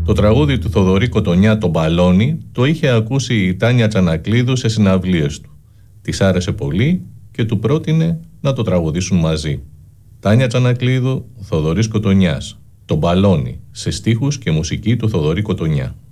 Το τραγούδι του Θοδωρή Κοτονιά, «Το μπαλόνι», το είχε ακούσει η Τάνια Τσανακλείδου σε συναυλίες του. Της άρεσε πολύ και του πρότεινε να το τραγουδήσουν μαζί. Τάνια Τσανακλείδου, Θοδωρής Κοτονιάς, «Το μπαλόνι», σε στίχους και μουσική του Θοδωρή Κοτονιά.